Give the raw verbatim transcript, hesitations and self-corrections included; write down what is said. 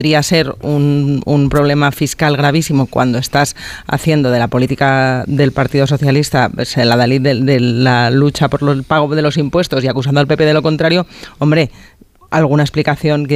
podría ser un, un problema fiscal gravísimo cuando estás haciendo de la política del Partido Socialista, pues, la de, de, de la lucha por el pago de los impuestos y acusando al P P de lo contrario, hombre, alguna explicación que